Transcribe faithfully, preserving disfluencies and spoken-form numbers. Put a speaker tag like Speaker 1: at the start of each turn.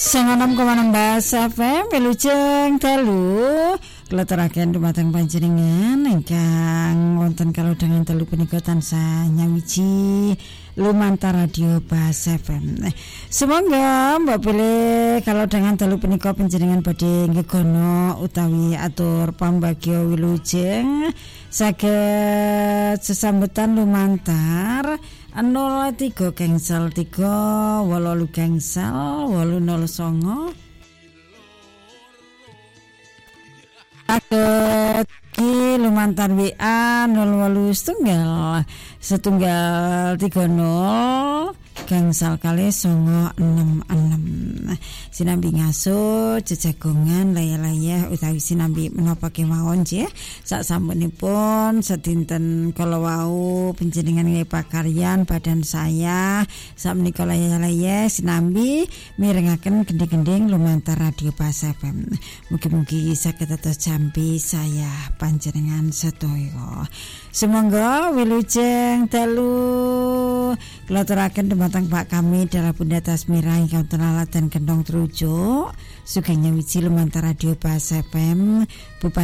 Speaker 1: Sengonom komanam Basa F M Wilujeng dalu keleturaken dumateng panjenengan ingkang wonten kalodhangan dalu punika tansah nyawiji lumantar radio Basa F M. Semoga mbok pilih kalodhangan dalu punika panjenengan badhe ngegono utawi atur pambagya wilujeng saged sesambetan lumantar nol tiga gangsal tiga wolu gangsal wolu nol songo Aged ki lumantar W A nol wolu setunggal setunggal tiga nol gangsal kali songo enam enam. Sinambi ngaso jejagongan layah-layah utawi sinambi menapa kemawon nggih sak sampunipun sedinten kala wau panjenengan ngepakaryan badan saya sak menika layah-layah sinambi mirengaken gending-gending lumantar radio Basa F M. Mugi-mugi saged dados jambi saya panjenengan sedaya. Semoga wilujeng dalu kelaturaken dumateng Pak kami dalam Bunda Tasmira ingkang tenalat dan kendong terujuk sugeng nyawiji lumantar radio Basa F M.